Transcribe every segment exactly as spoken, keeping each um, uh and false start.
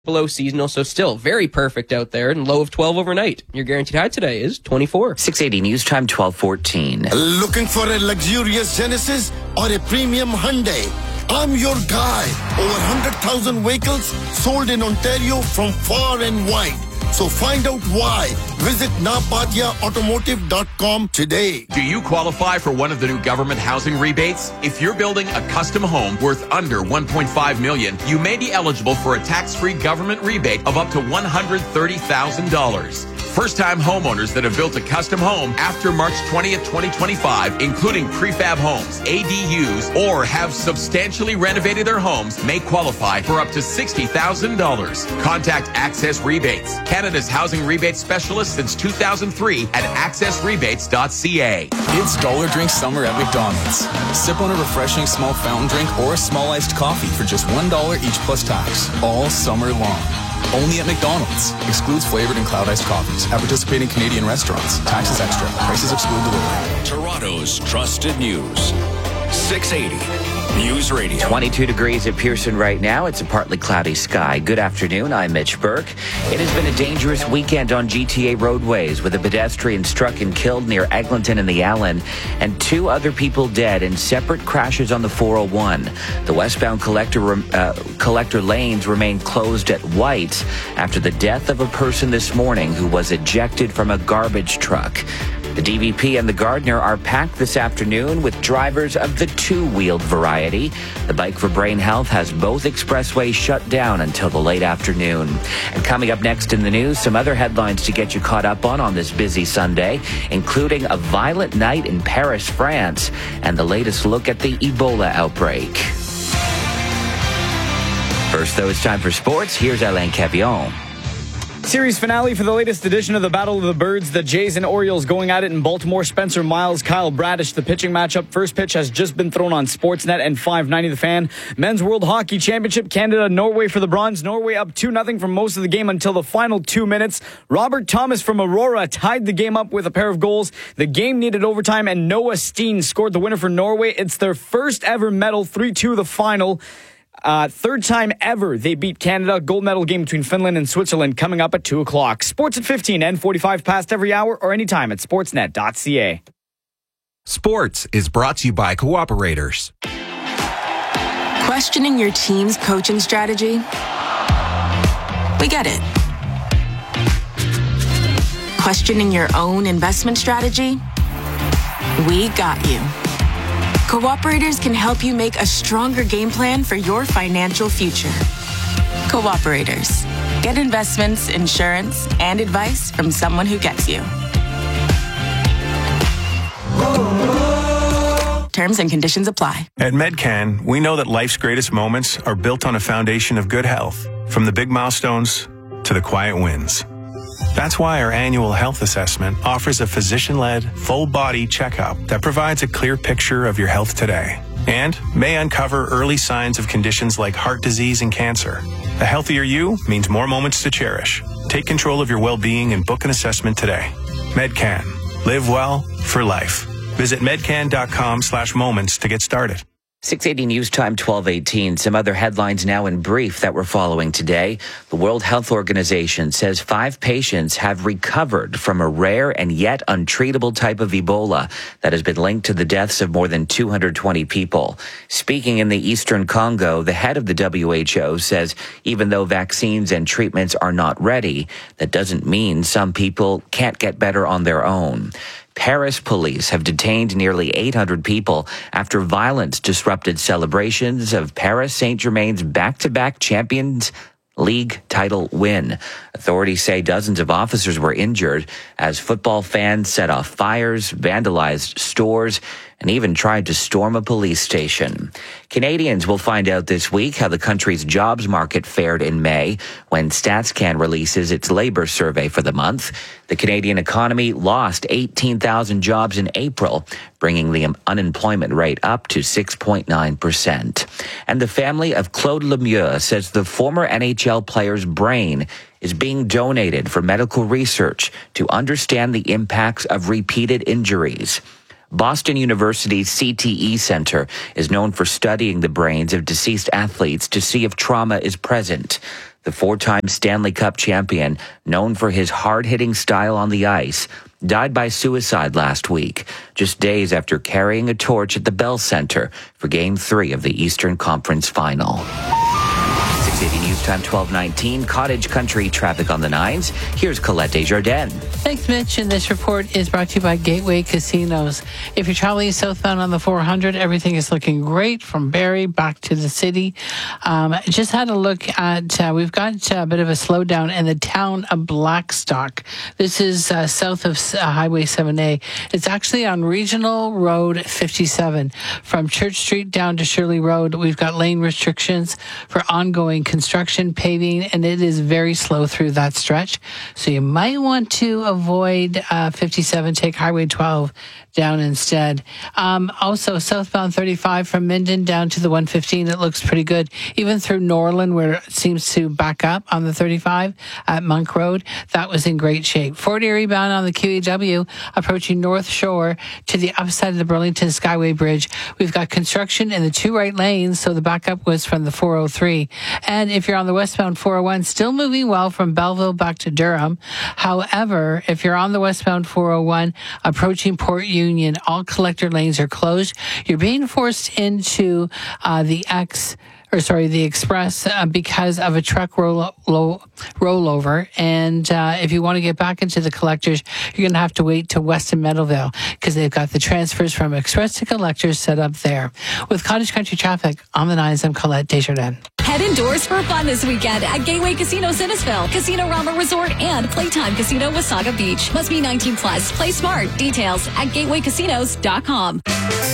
below seasonal, so still very perfect out there, and low of twelve overnight. Your guaranteed high today is twenty-four. six eighty News Time, twelve fourteen. Looking for a luxurious Genesis or a premium Hyundai? I'm your guy. Over one hundred thousand vehicles sold in Ontario from far and wide. So find out why. Visit napatia automotive dot com today. Do you qualify for one of the new government housing rebates? If you're building a custom home worth under one point five million dollars, you may be eligible for a tax-free government rebate of up to one hundred thirty thousand dollars. First-time homeowners that have built a custom home after March twentieth, twenty twenty-five, including prefab homes, A D Us, or have substantially renovated their homes, may qualify for up to sixty thousand dollars. Contact Access Rebates, Canada's housing rebate specialist since two thousand three at access rebates dot c a. It's Dollar Drink Summer at McDonald's. Sip on a refreshing small fountain drink or a small iced coffee for just one dollar each plus tax, all summer long. Only at McDonald's. Excludes flavored and cloud iced coffees. At participating Canadian restaurants. Taxes extra. Prices exclude delivery. Toronto's trusted news. six eighty News Radio. twenty-two degrees at Pearson right now. It's a partly cloudy sky. Good afternoon. I'm Mitch Burke. It has been a dangerous weekend on G T A roadways with a pedestrian struck and killed near Eglinton and the Allen and two other people dead in separate crashes on the four oh one. The westbound collector uh, collector lanes remain closed at White after the death of a person this morning who was ejected from a garbage truck. The D V P and the Gardiner are packed this afternoon with drivers of the two-wheeled variety. The Bike for Brain Health has both expressways shut down until the late afternoon. And coming up next in the news, some other headlines to get you caught up on on this busy Sunday, including a violent night in Paris, France, and the latest look at the Ebola outbreak. First, though, it's time for sports. Here's Alain Cavillon. Series finale for the latest edition of the Battle of the Birds. The Jays and Orioles going at it in Baltimore. Spencer Miles, Kyle Bradish, the pitching matchup. First pitch has just been thrown on Sportsnet and five ninety The Fan. Men's World Hockey Championship, Canada, Norway for the bronze. Norway up two nothing for most of the game until the final two minutes. Robert Thomas from Aurora tied the game up with a pair of goals. The game needed overtime, and Noah Steen scored the winner for Norway. It's their first ever medal, three two the final. Uh, third time ever they beat Canada. Gold medal game between Finland and Switzerland coming up at two o'clock. Sports at fifteen and forty-five past every hour or anytime at sportsnet dot c a. Sports is brought to you by Cooperators. Questioning your team's coaching strategy? We get it. Questioning your own investment strategy? We got you. Cooperators can help you make a stronger game plan for your financial future. Cooperators. Get investments, insurance, and advice from someone who gets you. Terms and conditions apply. At Medcan, we know that life's greatest moments are built on a foundation of good health, from the big milestones to the quiet wins. That's why our annual health assessment offers a physician-led, full-body checkup that provides a clear picture of your health today and may uncover early signs of conditions like heart disease and cancer. A healthier you means more moments to cherish. Take control of your well-being and book an assessment today. Medcan. Live well for life. Visit medcan.com slash moments to get started. six eighty News Time, twelve eighteen. Some other headlines now in brief that we're following today. The World Health Organization says five patients have recovered from a rare and yet untreatable type of Ebola that has been linked to the deaths of more than two hundred twenty people. Speaking in the eastern Congo, the head of the W H O says even though vaccines and treatments are not ready, that doesn't mean some people can't get better on their own. Paris police have detained nearly eight hundred people after violence disrupted celebrations of Paris Saint-Germain's back-to-back Champions League title win. Authorities say dozens of officers were injured as football fans set off fires, vandalized stores, and even tried to storm a police station. Canadians will find out this week how the country's jobs market fared in May when StatsCan releases its labor survey for the month. The Canadian economy lost eighteen thousand jobs in April, bringing the unemployment rate up to six point nine percent. And the family of Claude Lemieux says the former N H L player's brain is being donated for medical research to understand the impacts of repeated injuries. Boston University's C T E Center is known for studying the brains of deceased athletes to see if trauma is present. The four-time Stanley Cup champion, known for his hard-hitting style on the ice, died by suicide last week, just days after carrying a torch at the Bell Center for Game three of the Eastern Conference Final. six eighty News Time, twelve nineteen. Cottage Country traffic on the nines. Here's Colette Desjardins. Thanks, Mitch. And this report is brought to you by Gateway Casinos. If you're traveling southbound on the four hundred, everything is looking great from Barrie back to the city. Um, just had a look at, uh, we've got a bit of a slowdown in the town of Blackstock. This is uh, south of uh, Highway seven A. It's actually on Regional Road fifty-seven. From Church Street down to Shirley Road, we've got lane restrictions for ongoing construction, paving, and it is very slow through that stretch. So you might want to avoid uh, fifty-seven, take Highway twelve down instead. Um, also, southbound thirty-five from Minden down to the one fifteen, it looks pretty good. Even through Norland, where it seems to back up on the thirty-five at Monk Road, that was in great shape. Fort Erie bound on the Q E W, approaching North Shore to the upside of the Burlington Skyway Bridge. We've got construction in the two right lanes, so the backup was from the four oh three. And if you're on the westbound four oh one, still moving well from Belleville back to Durham. However, if you're on the westbound four oh one, approaching Port Union, all collector lanes are closed. You're being forced into uh, the X, or sorry, the Express uh, because of a truck roll, low, rollover. And uh, if you want to get back into the collectors, you're going to have to wait to Weston Meadowville because they've got the transfers from Express to collectors set up there. With Cottage Country traffic, on the nines, I'm Colette Desjardins. Head indoors for fun this weekend at Gateway Casino Sinnesville, Casino Rama Resort, and Playtime Casino Wasaga Beach. Must be nineteen plus. Play smart. Details at gateway casinos dot com.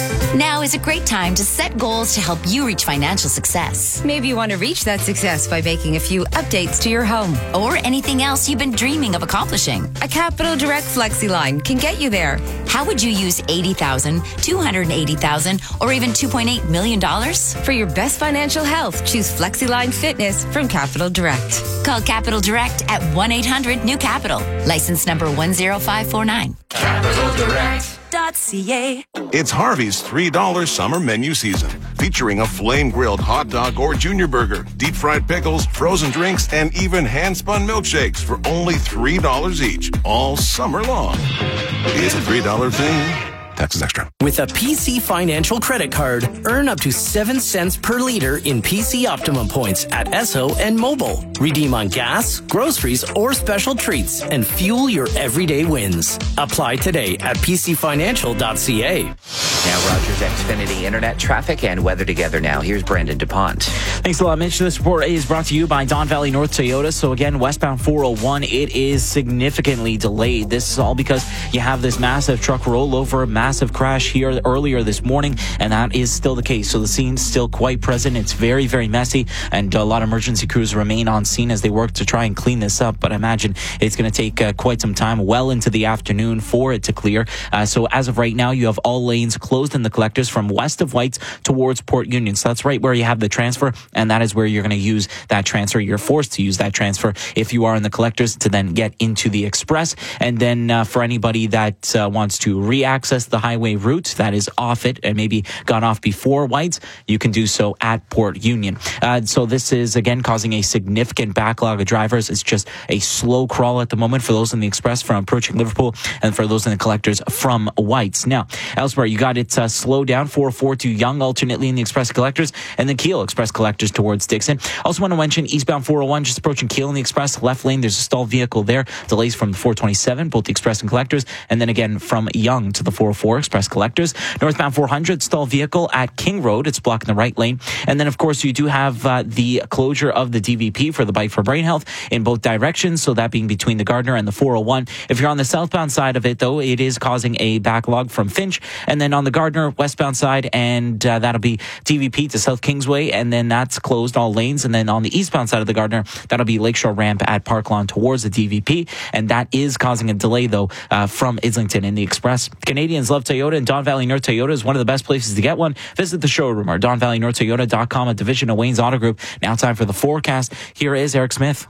Now is a great time to set goals to help you reach financial success. Maybe you want to reach that success by making a few updates to your home. Or anything else you've been dreaming of accomplishing. A Capital Direct Flexi line can get you there. How would you use eighty thousand dollars, two hundred eighty thousand dollars, or even two point eight million dollars? For your best financial health, choose FlexiLine Fitness from Capital Direct. Call Capital Direct at one eight hundred new capital. License number one zero five four nine. Capital Direct. .ca. It's Harvey's three dollar summer menu season, featuring a flame-grilled hot dog or junior burger, deep-fried pickles, frozen drinks, and even hand-spun milkshakes for only three dollars each, all summer long. It's a three dollar thing. Taxes extra. With a P C Financial credit card, earn up to seven cents per liter in P C Optimum points at Esso and Mobile. Redeem on gas, groceries, or special treats and fuel your everyday wins. Apply today at p c financial dot c a. Now Rogers Xfinity Internet traffic and weather together now. Here's Brandon DuPont. Thanks a lot, Mitch. This report is brought to you by Don Valley North Toyota. So again, westbound four oh one, it is significantly delayed. This is all because you have this massive truck rollover, massive crash here earlier this morning, and that is still the case. So the scene's still quite present. It's very, very messy, and a lot of emergency crews remain on scene as they work to try and clean this up. But I imagine it's going to take uh, quite some time, well into the afternoon, for it to clear. Uh, so as of right now, you have all lanes closed in the collectors from west of Whites towards Port Union. So that's right where you have the transfer, and that is where you're going to use that transfer. You're forced to use that transfer if you are in the collectors to then get into the Express. And then uh, for anybody that uh, wants to re-access the highway route that is off it and maybe got off before Whites, you can do so at Port Union. Uh, so this is again causing a significant backlog of drivers. It's just a slow crawl at the moment for those in the Express from approaching Liverpool and for those in the collectors from Whites. Now, elsewhere, you got it uh, slow down four four to Yonge alternately in the Express collectors, and then Keele Express collectors towards Dixon. Also want to mention eastbound four oh one just approaching Keele in the Express left lane. There's a stalled vehicle there. Delays from the four twenty-seven, both the Express and collectors, and then again from Yonge to the four oh four Express collectors. Northbound four hundred stalled vehicle at King Road. It's blocking the right lane. And then of course you do have uh, the closure of the D V P for the Bike for Brain Health in both directions. So that being between the Gardner and the four oh one. If you're on the southbound side of it though, it is causing a backlog from Finch, and then on the Gardner westbound side, and uh, that'll be D V P to South Kingsway, and then that's closed all lanes. And then on the eastbound side of the Gardner, that'll be Lakeshore Ramp at Park Lawn towards the D V P, and that is causing a delay though uh, from Islington in the Express. Canadians love Toyota, and Don Valley North Toyota is one of the best places to get one. Visit the showroom or don valley north toyota dot com, a division of Wayne's Auto Group. Now time for the forecast. Here is Eric Smith.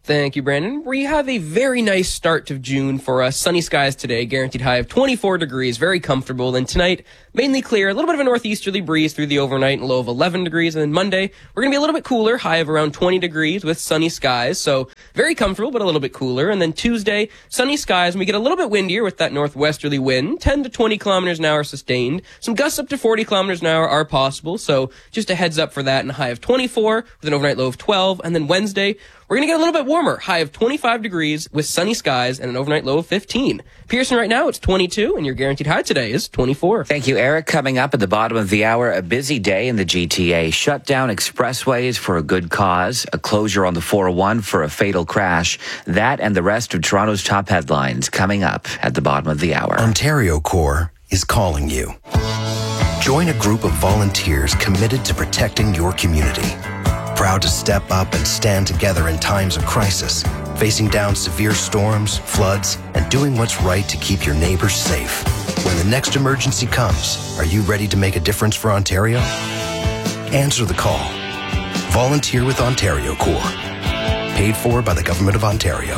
Thank you, Brandon. We have a very nice start to June for us. Sunny skies today, guaranteed high of twenty-four degrees, very comfortable. Then tonight, mainly clear, a little bit of a northeasterly breeze through the overnight and low of eleven degrees. And then Monday, we're going to be a little bit cooler, high of around twenty degrees with sunny skies. So very comfortable, but a little bit cooler. And then Tuesday, sunny skies, and we get a little bit windier with that northwesterly wind. ten to twenty kilometers an hour sustained. Some gusts up to forty kilometers an hour are possible. So just a heads up for that, and a high of twenty-four with an overnight low of twelve. And then Wednesday, we're going to get a little bit warmer, high of twenty-five degrees with sunny skies and an overnight low of fifteen. Pearson right now, it's twenty-two, and your guaranteed high today is twenty-four. Thank you, Eric. Coming up at the bottom of the hour, a busy day in the G T A. Shut down expressways for a good cause, a closure on the four oh one for a fatal crash. That and the rest of Toronto's top headlines coming up at the bottom of the hour. Ontario Corps is calling you. Join a group of volunteers committed to protecting your community. Proud to step up and stand together in times of crisis, facing down severe storms, floods, and doing what's right to keep your neighbors safe. When the next emergency comes, are you ready to make a difference for Ontario? Answer the call. Volunteer with Ontario Corps. Paid for by the Government of Ontario.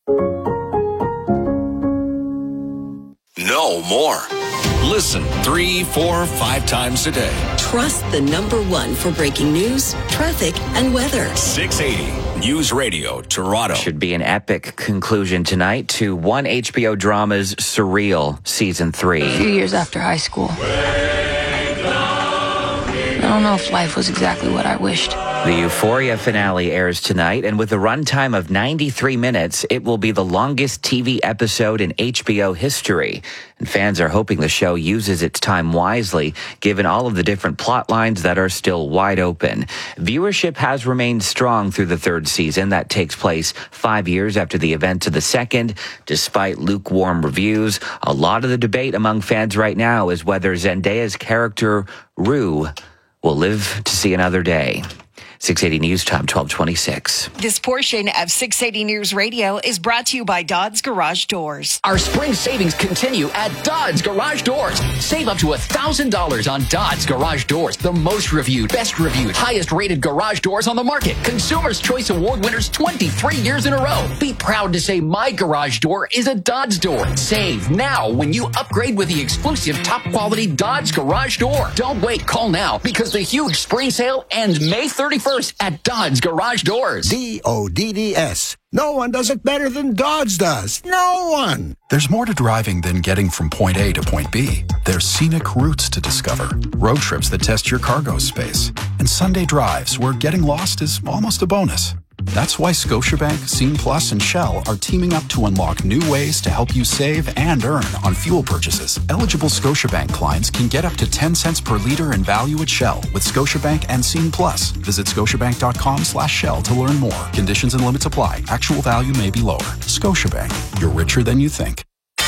No more. Listen three, four, five times a day. Trust the number one for breaking news, traffic, and weather. six eighty News Radio, Toronto. Should be an epic conclusion tonight to one H B O drama's Surreal Season three. A few years after high school, I don't know if life was exactly what I wished. The Euphoria finale airs tonight, and with a runtime of ninety-three minutes, it will be the longest T V episode in H B O history. And fans are hoping the show uses its time wisely, given all of the different plot lines that are still wide open. Viewership has remained strong through the third season. That takes place five years after the events of the second. Despite lukewarm reviews, a lot of the debate among fans right now is whether Zendaya's character, Rue, will live to see another day. six eighty News Time, twelve twenty-six. This portion of six eighty News Radio is brought to you by Dodds Garage Doors. Our spring savings continue at Dodds Garage Doors. Save up to one thousand dollars on Dodds Garage Doors. The most reviewed, best reviewed, highest rated garage doors on the market. Consumer's Choice Award winners twenty-three years in a row. Be proud to say my garage door is a Dodds door. Save now when you upgrade with the exclusive top quality Dodds Garage Door. Don't wait, call now because the huge spring sale ends May thirty-first. At Dodds Garage Doors. D O D D S. No one does it better than Dodds does. No one. There's more to driving than getting from point A to point B. There's scenic routes to discover, road trips that test your cargo space, and Sunday drives where getting lost is almost a bonus. That's why Scotiabank, Scene Plus, and Shell are teaming up to unlock new ways to help you save and earn on fuel purchases. Eligible Scotiabank clients can get up to ten cents per liter in value at Shell with Scotiabank and Scene Plus. Visit scotiabank.com slash Shell to learn more. Conditions and limits apply. Actual value may be lower. Scotiabank. You're richer than you think.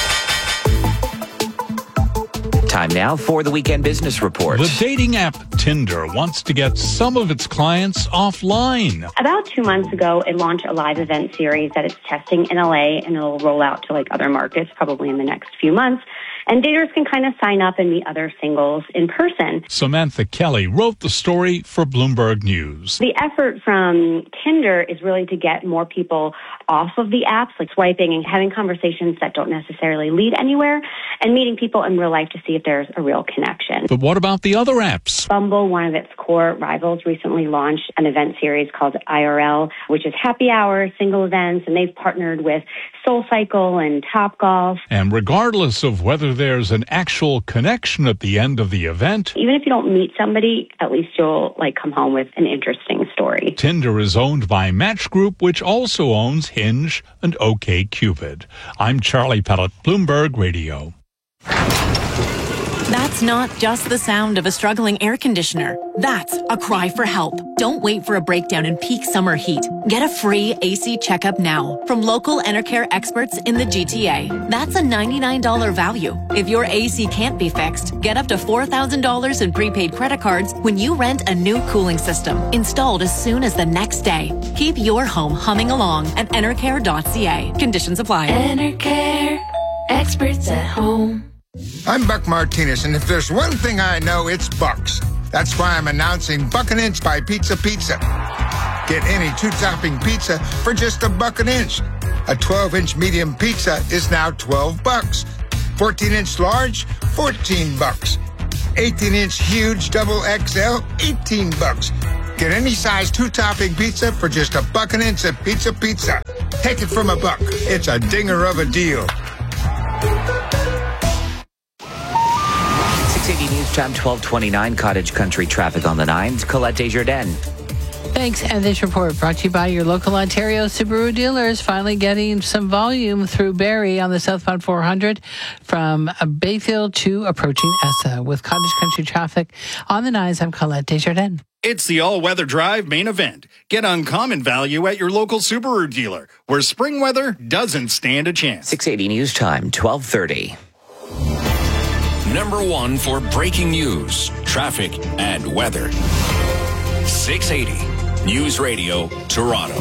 Time now for the Weekend Business Report. The dating app Tinder wants to get some of its clients offline. About two months ago, it launched a live event series that it's testing in L A, and it'll roll out to like other markets probably in the next few months. And daters can kind of sign up and meet other singles in person. Samantha Kelly wrote the story for Bloomberg News. The effort from Tinder is really to get more people off of the apps, like swiping and having conversations that don't necessarily lead anywhere, and meeting people in real life to see if there's a real connection. But what about the other apps? Bumble, one of its core rivals, recently launched an event series called I R L, which is happy hour, single events, and they've partnered with SoulCycle and Topgolf. And regardless of whether there's an actual connection at the end of the event, even if you don't meet somebody, at least you'll like come home with an interesting story. Tinder is owned by Match Group, which also owns Hinge and OkCupid. I'm Charlie Pellet, Bloomberg Radio. That's not just the sound of a struggling air conditioner. That's a cry for help. Don't wait for a breakdown in peak summer heat. Get a free A C checkup now from local Enercare experts in the G T A. That's a ninety-nine dollars value. If your A C can't be fixed, get up to four thousand dollars in prepaid credit cards when you rent a new cooling system installed as soon as the next day. Keep your home humming along at enercare dot c a. Conditions apply. Enercare, experts at home. I'm Buck Martinez, and if there's one thing I know, it's Bucks. That's why I'm announcing Buck and Inch by Pizza Pizza. Get any two-topping pizza for just a buck an inch. A twelve-inch medium pizza is now twelve bucks. fourteen-inch large, fourteen bucks. eighteen-inch huge double X L, eighteen bucks. Get any size two-topping pizza for just a buck an inch at Pizza Pizza. Take it from a buck. It's a dinger of a deal. six eighty News Time, twelve twenty-nine, Cottage Country traffic on the nines. Colette Desjardins. Thanks. And this report brought to you by your local Ontario Subaru dealers, finally getting some volume through Barrie on the southbound four hundred from Bayfield to approaching Essa. With Cottage Country traffic on the nines, I'm Colette Desjardins. It's the all-weather drive main event. Get uncommon value at your local Subaru dealer, where spring weather doesn't stand a chance. six eighty News Time, twelve thirty. Number one for breaking news, traffic, and weather. six eighty News Radio, Toronto.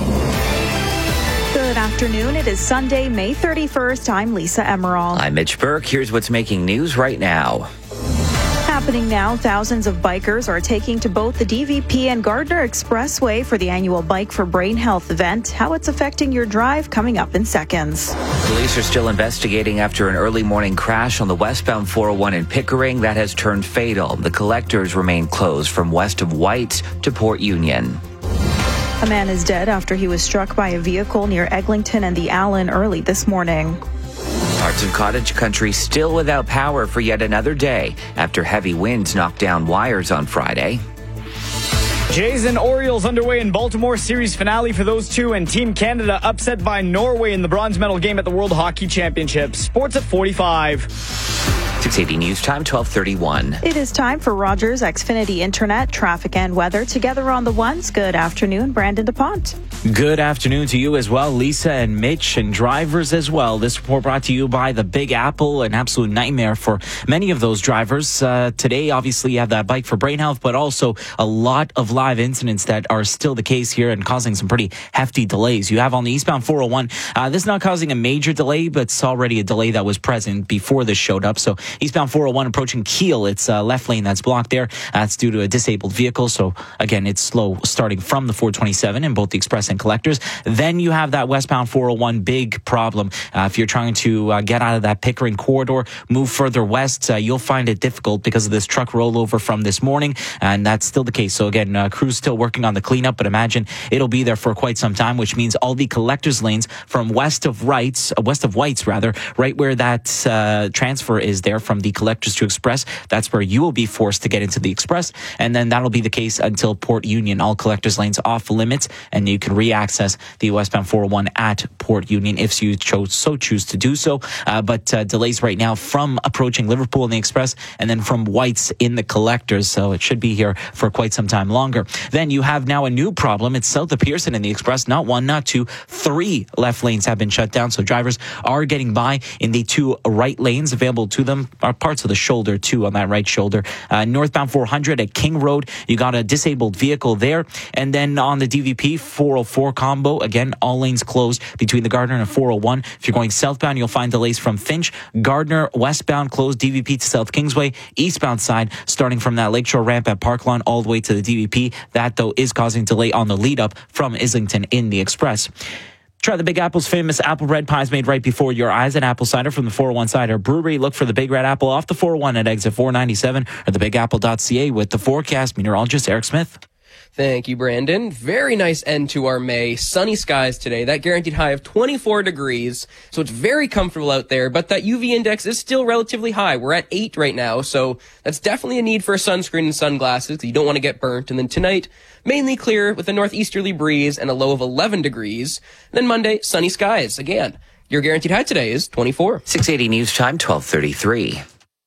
Good afternoon. It is Sunday, May thirty-first. I'm Lisa Emerald. I'm Mitch Burke. Here's what's making news right now. Happening now, thousands of bikers are taking to both the D V P and Gardner Expressway for the annual Bike for Brain Health event. How it's affecting your drive coming up in seconds. Police are still investigating after an early morning crash on the westbound four oh one in Pickering that has turned fatal. The collectors remain closed from west of Whites to Port Union. A man is dead after he was struck by a vehicle near Eglinton and the Allen early this morning. Parts of Cottage Country still without power for yet another day after heavy winds knocked down wires on Friday. Jays and Orioles underway in Baltimore, series finale for those two, and Team Canada upset by Norway in the bronze medal game at the World Hockey Championships. Sports at forty-five. six eighty News Time, twelve thirty-one. It is time for Rogers Xfinity Internet, traffic and weather together on the ones. Good afternoon, Brandon DuPont. Good afternoon to you as well, Lisa and Mitch, and drivers as well. This report brought to you by the Big Apple, an absolute nightmare for many of those drivers. Uh, today, obviously, you have that Bike for Brain Health, but also a lot of live incidents that are still the case here and causing some pretty hefty delays. You have on the eastbound four oh one, uh, this is not causing a major delay, but it's already a delay that was present before this showed up. So eastbound four oh one approaching Kiel, it's uh, left lane that's blocked there. That's uh, due to a disabled vehicle. So again, it's slow starting from the four twenty-seven in both the express and collectors. Then you have that westbound four oh one big problem. Uh, if you're trying to uh, get out of that Pickering corridor, move further west, uh, you'll find it difficult because of this truck rollover from this morning. And that's still the case. So again, uh, crews still working on the cleanup, but imagine it'll be there for quite some time, which means all the collectors lanes from west of Whites, uh, west of Whites rather, right where that uh, transfer is there from the collectors to express, that's where you will be forced to get into the express. And then that'll be the case until Port Union. All collectors lanes off limits, and you can re-access the westbound four oh one at Port Union if you chose, so choose to do so. Uh, but uh, delays right now from approaching Liverpool in the express and then from Whites in the collectors. So it should be here for quite some time longer. Then you have now a new problem. It's south of Pearson in the express. Not one, not two, three left lanes have been shut down. So drivers are getting by in the two right lanes available to them. Are parts of the shoulder too on that right shoulder. Uh, northbound four hundred at King Road, you got a disabled vehicle there. And then on the D V P four oh four combo, again, all lanes closed between the Gardner and four oh one. If you're going southbound, you'll find delays from Finch. Gardner, westbound closed, D V P to South Kingsway. Eastbound side, starting from that Lakeshore ramp at Parklawn all the way to the D V P. That, though, is causing delay on the lead up from Islington in the express. Try the Big Apple's famous apple red pies made right before your eyes and apple cider from the four oh one Cider Brewery. Look for the Big Red Apple off the four oh one at exit four ninety-seven or the big apple dot c a with the forecast. Meteorologist Eric Smith. Thank you, Brandon. Very nice end to our May. Sunny skies today. That guaranteed high of twenty-four degrees. So it's very comfortable out there, but that U V index is still relatively high. We're at eight right now. So that's definitely a need for sunscreen and sunglasses because you don't want to get burnt. And then tonight, mainly clear with a northeasterly breeze and a low of eleven degrees. And then Monday, sunny skies again. Your guaranteed high today is twenty-four. six eighty News Time, twelve thirty-three.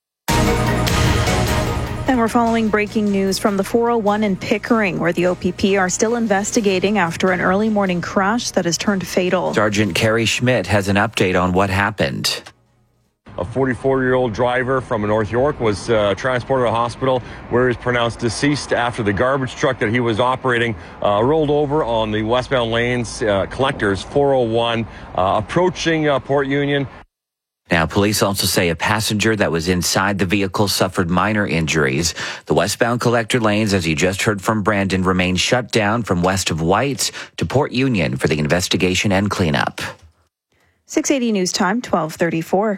And we're following breaking news from the four oh one in Pickering, where the O P P are still investigating after an early morning crash that has turned fatal. Sergeant Carrie Schmidt has an update on what happened. A forty-four-year-old driver from North York was uh, transported to a hospital where he was pronounced deceased after the garbage truck that he was operating uh, rolled over on the westbound lanes, uh, collectors four oh one, uh, approaching uh, Port Union. Now, police also say a passenger that was inside the vehicle suffered minor injuries. The westbound collector lanes, as you just heard from Brandon, remain shut down from west of Whites to Port Union for the investigation and cleanup. six eighty News Time, twelve thirty-four.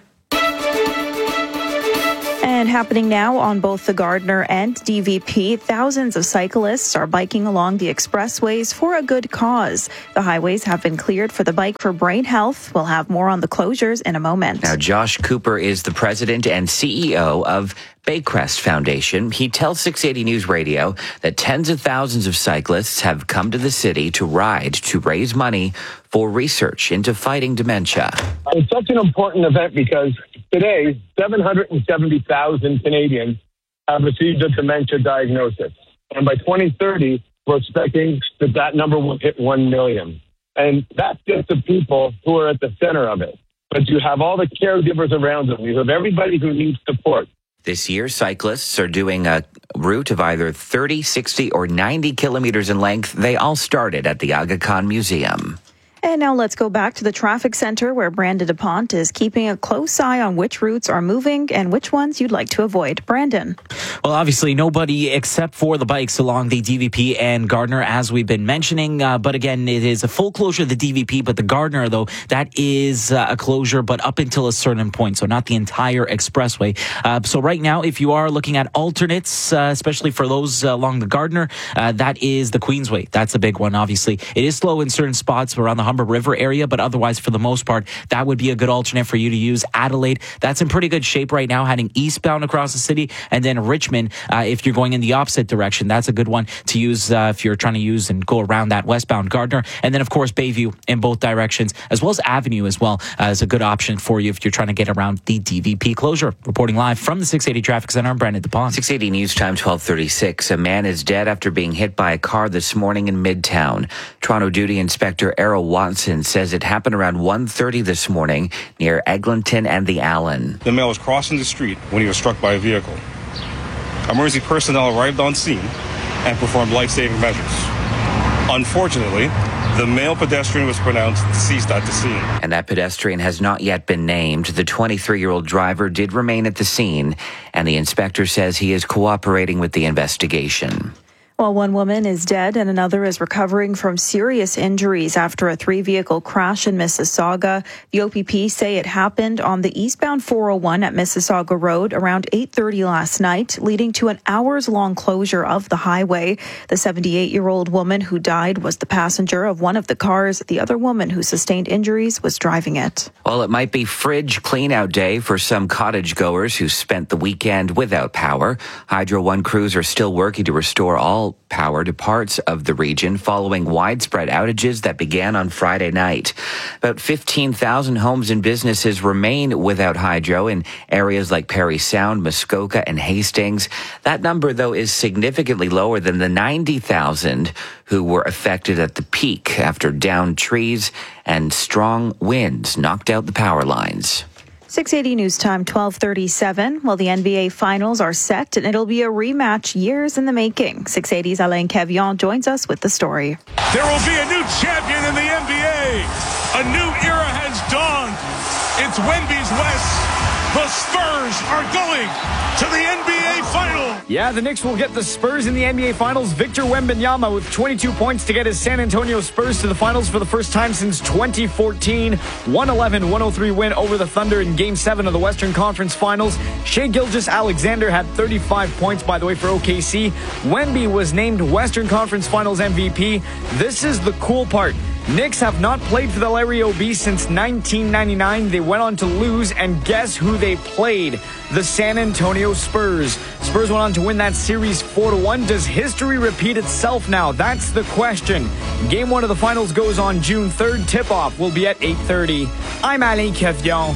And happening now on both the Gardner and D V P, thousands of cyclists are biking along the expressways for a good cause. The highways have been cleared for the Bike for Brain Health. We'll have more on the closures in a moment. Now, Josh Cooper is the president and C E O of Baycrest Foundation. He tells six eighty News Radio that tens of thousands of cyclists have come to the city to ride to raise money for research into fighting dementia. It's such an important event because today, seven hundred seventy thousand Canadians have received a dementia diagnosis. And by twenty thirty, we're expecting that that number will hit one million. And that's just the people who are at the center of it. But you have all the caregivers around them. You have everybody who needs support. This year, cyclists are doing a route of either thirty, sixty, or ninety kilometers in length. They all started at the Aga Khan Museum. And now let's go back to the traffic center where Brandon DuPont is keeping a close eye on which routes are moving and which ones you'd like to avoid. Brandon. Well, obviously, nobody except for the bikes along the D V P and Gardner, as we've been mentioning. Uh, but again, it is a full closure of the D V P, but the Gardner, though, that is uh, a closure, but up until a certain point, so not the entire expressway. Uh, so right now, if you are looking at alternates, uh, especially for those uh, along the Gardner, uh, that is the Queensway. That's a big one, obviously. It is slow in certain spots around the Humber River area, but otherwise, for the most part, that would be a good alternate for you to use. Adelaide, that's in pretty good shape right now, heading eastbound across the city. And then Richmond, uh, if you're going in the opposite direction, that's a good one to use uh, if you're trying to use and go around that westbound Gardner. And then, of course, Bayview in both directions, as well as Avenue as well, uh, is a good option for you if you're trying to get around the D V P closure. Reporting live from the six eighty Traffic Center, I'm Brandon DuPont. six eighty News Time, twelve thirty-six. A man is dead after being hit by a car this morning in Midtown. Toronto Duty Inspector Errol Watson says it happened around one thirty this morning near Eglinton and the Allen. The male was crossing the street when he was struck by a vehicle. Emergency personnel arrived on scene and performed life-saving measures. Unfortunately, the male pedestrian was pronounced deceased at the scene. And that pedestrian has not yet been named. The twenty-three-year-old driver did remain at the scene, and the inspector says he is cooperating with the investigation. Well, one woman is dead and another is recovering from serious injuries after a three-vehicle crash in Mississauga. The O P P say it happened on the eastbound four oh one at Mississauga Road around eight thirty last night, leading to an hours-long closure of the highway. The seventy-eight-year-old woman who died was the passenger of one of the cars. The other woman who sustained injuries was driving it. Well, it might be fridge clean-out day for some cottage goers who spent the weekend without power. Hydro One crews are still working to restore all power to parts of the region following widespread outages that began on Friday night. About fifteen thousand homes and businesses remain without hydro in areas like Parry Sound, Muskoka, and Hastings. That number, though, is significantly lower than the ninety thousand who were affected at the peak after downed trees and strong winds knocked out the power lines. six eighty News Time, twelve thirty-seven. Well, the N B A Finals are set, and it'll be a rematch years in the making. six eighty's Alain Cavion joins us with the story. There will be a new champion in the N B A. A new era has dawned. It's Wemby's West. The Spurs are going to the N B A Final. Yeah, the Knicks will get the Spurs in the N B A Finals. Victor Wembanyama with twenty-two points to get his San Antonio Spurs to the Finals for the first time since twenty fourteen. one eleven one oh three win over the Thunder in Game seven of the Western Conference Finals. Shai Gilgeous-Alexander had thirty-five points, by the way, for O K C. Wemby was named Western Conference Finals M V P. This is the cool part. Knicks have not played for the Larry O B since nineteen ninety-nine. They went on to lose, and guess who they played? The San Antonio Spurs. Spurs went on to win that series four to one. Does history repeat itself now? That's the question. Game one of the finals goes on June third. Tip-off will be at eight thirty. I'm Alain Cavion.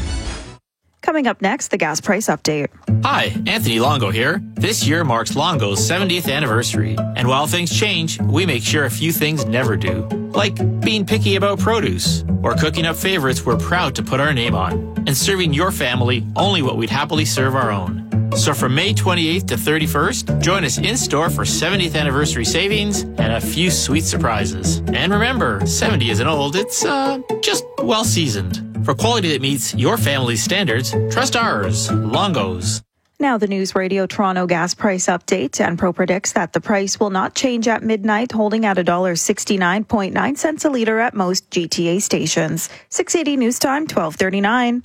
Coming up next, the gas price update. Hi, Anthony Longo here. This year marks Longo's seventieth anniversary. And while things change, we make sure a few things never do. Like being picky about produce, or cooking up favorites we're proud to put our name on, and serving your family only what we'd happily serve our own. So from May twenty-eighth to thirty-first, join us in-store for seventieth anniversary savings and a few sweet surprises. And remember, seventy isn't old, it's, uh, just well-seasoned. For quality that meets your family's standards, trust ours, Longo's. Now the News Radio Toronto gas price update. Enpro predicts that the price will not change at midnight, holding at one dollar sixty-nine point nine cents a litre at most G T A stations. six eighty News Time, twelve thirty-nine.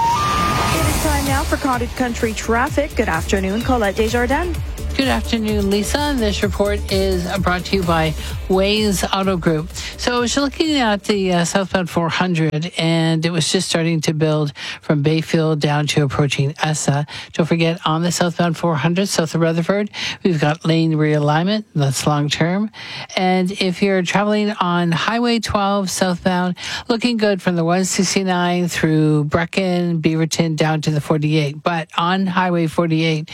It is time now for Cottage Country traffic. Good afternoon, Colette Desjardins. Good afternoon, Lisa. This report is brought to you by Waze Auto Group. So I was looking at the uh, southbound four hundred, and it was just starting to build from Bayfield down to approaching Essa. Don't forget, on the southbound four hundred, south of Rutherford, we've got lane realignment. That's long term. And if you're traveling on Highway twelve southbound, looking good from the one sixty-nine through Brecken, Beaverton, down to the forty-eight. But on Highway forty-eight,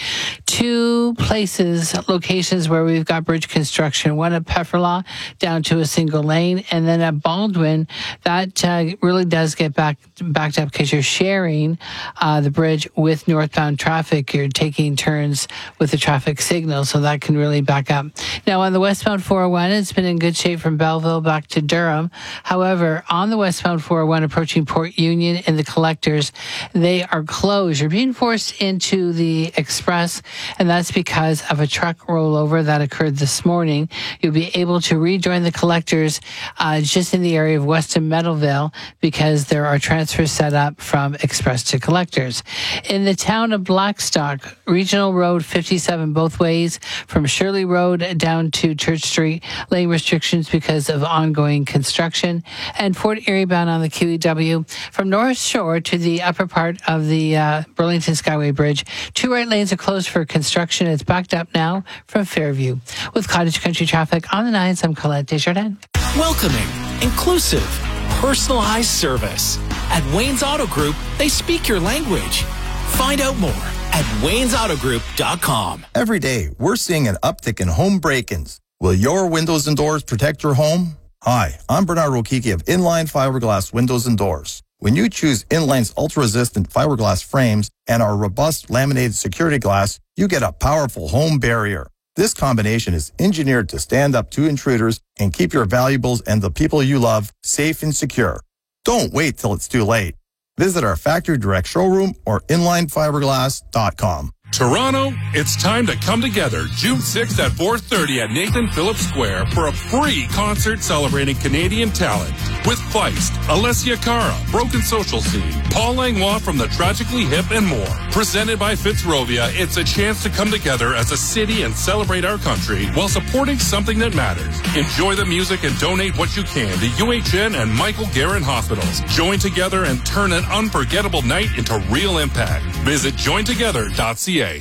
two places, locations where we've got bridge construction, one at Pefferlaw down to a single lane, and then at Baldwin, that uh, really does get back, backed up because you're sharing uh, the bridge with northbound traffic. You're taking turns with the traffic signal, so that can really back up. Now, on the westbound four oh one, it's been in good shape from Belleville back to Durham. However, on the westbound four oh one approaching Port Union and the collectors, they are closed. You're being forced into the express, and that's because of a truck rollover that occurred this morning. You'll be able to rejoin the collectors uh, just in the area of Weston Meadowvale because there are transfers set up from express to collectors. In the town of Blackstock, Regional Road fifty-seven both ways from Shirley Road down to Church Street, lane restrictions because of ongoing construction. And Fort Erie bound on the Q E W from North Shore to the upper part of the uh, Burlington Skyway Bridge. Two right lanes are closed for construction. It's backed up now from Fairview. With Cottage Country traffic on the nines, I'm Colette Desjardins. Welcoming, inclusive, personalized service. At Wayne's Auto Group, they speak your language. Find out more at waynes auto group dot com. Every day, we're seeing an uptick in home break-ins. Will your windows and doors protect your home? Hi, I'm Bernard Rokiki of Inline Fiberglass Windows and Doors. When you choose Inline's ultra-resistant fiberglass frames and our robust laminated security glass, you get a powerful home barrier. This combination is engineered to stand up to intruders and keep your valuables and the people you love safe and secure. Don't wait till it's too late. Visit our factory direct showroom or inline fiberglass dot com. Toronto, it's time to come together June sixth at four thirty at Nathan Phillips Square for a free concert celebrating Canadian talent with Feist, Alessia Cara, Broken Social Scene, Paul Langlois from the Tragically Hip, and more. Presented by Fitzrovia, it's a chance to come together as a city and celebrate our country while supporting something that matters. Enjoy the music and donate what you can to U H N and Michael Garron Hospitals. Join together and turn an unforgettable night into real impact. Visit join together dot c a.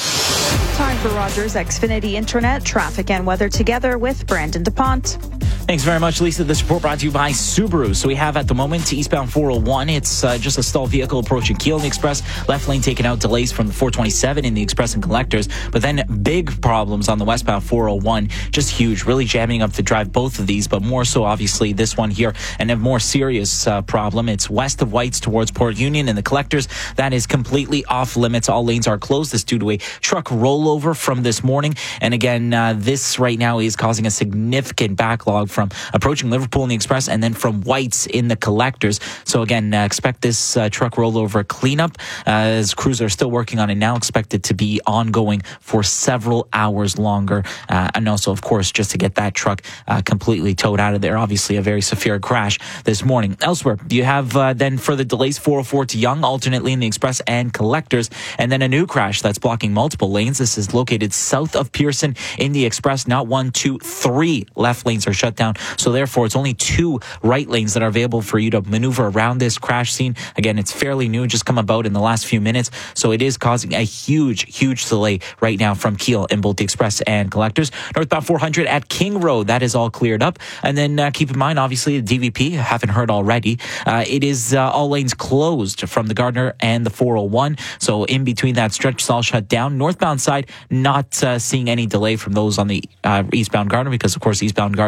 Time for Rogers Xfinity Internet, traffic and weather together with Brandon DuPont. Thanks very much, Lisa. This report brought to you by Subaru. So we have at the moment eastbound four oh one. It's uh, just a stalled vehicle approaching Keele in the Express. Left lane taking out delays from the four twenty-seven in the Express and Collectors. But then big problems on the westbound four oh one. Just huge. Really jamming up to drive both of these, but more so obviously this one here. And a more serious uh, problem. It's west of Whites towards Port Union in the Collectors. That is completely off limits. All lanes are closed. This due to a truck rollover from this morning. And again, uh, this right now is causing a significant backlog from approaching Liverpool in the Express and then from Whites in the Collectors. So again, uh, expect this uh, truck rollover cleanup uh, as crews are still working on it now. Expect it to be ongoing for several hours longer. Uh, and also, of course, just to get that truck uh, completely towed out of there. Obviously, a very severe crash this morning. Elsewhere, you have uh, then further delays, four oh four to Yonge, alternately in the Express and Collectors. And then a new crash that's blocking multiple lanes. This is located south of Pearson in the Express. Not one, two, three left lanes are shut down. So therefore, it's only two right lanes that are available for you to maneuver around this crash scene. Again, it's fairly new, just come about in the last few minutes. So it is causing a huge, huge delay right now from Keele in both the Express and Collectors. Northbound four hundred at King Road, that is all cleared up. And then uh, keep in mind, obviously, the D V P, haven't heard already, uh, it is uh, all lanes closed from the Gardner and the four oh one. So in between that stretch, it's all shut down. Northbound side, not uh, seeing any delay from those on the uh, eastbound Gardner because, of course, eastbound Gardner is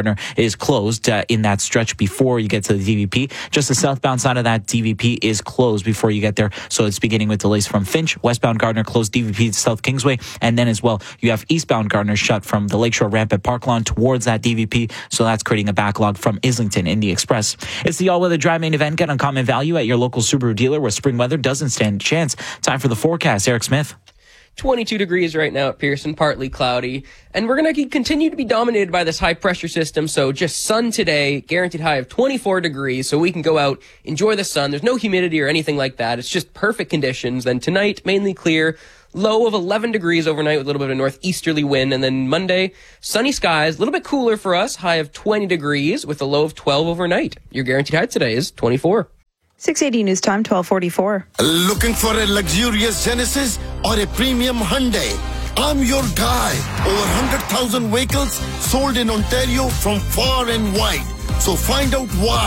is closed uh, in that stretch before you get to the D V P. Just the southbound side of that D V P is closed before you get there. So it's beginning with delays from Finch. Westbound Gardner closed D V P to South Kingsway. And then as well, you have eastbound Gardner shut from the Lakeshore ramp at Park Lawn towards that D V P. So that's creating a backlog from Islington in the Express. It's the all-weather dry main event. Get uncommon value at your local Subaru dealer where spring weather doesn't stand a chance. Time for the forecast. Eric Smith. twenty-two degrees right now at Pearson, partly cloudy. And we're going to continue to be dominated by this high pressure system. So just sun today, guaranteed high of twenty-four degrees. So we can go out, enjoy the sun. There's no humidity or anything like that. It's just perfect conditions. Then tonight, mainly clear. Low of eleven degrees overnight with a little bit of a northeasterly wind. And then Monday, sunny skies, a little bit cooler for us. High of twenty degrees with a low of twelve overnight. Your guaranteed height today is twenty-four. six eighty News Time, twelve forty-four. Looking for a luxurious Genesis or a premium Hyundai? I'm your guy. Over one hundred thousand vehicles sold in Ontario from far and wide. So find out why.